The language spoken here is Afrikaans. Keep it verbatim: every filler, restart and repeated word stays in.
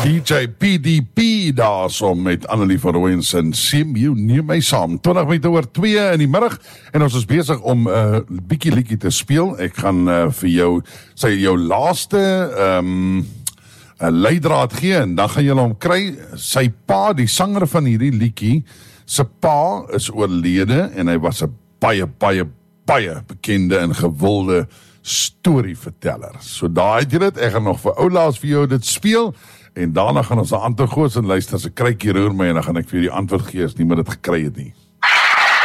D J P D P daar som met Annelie van Rooyen en Sim, jy neem my saam. twintig minute oor twee in die middag en ons is besig om 'n uh, bietjie liedjie te speel. Ek gaan uh, vir jou sy jou laaste ehm um, 'n leidraad gee en dan gaan julle hom kry. Sy pa, die sanger van hierdie liedjie, sy pa is oorlede en hy was 'n baie baie baie bekende en gewilde storieverteller. So daar het jy dit. Ek gaan nog vir oulaas vir jou dit speel en daarna gaan ons na Antogoos en luister, as ek kry hier roer my en dan gaan ek vir jou die antwoord gee as niemand dit gekry het nie.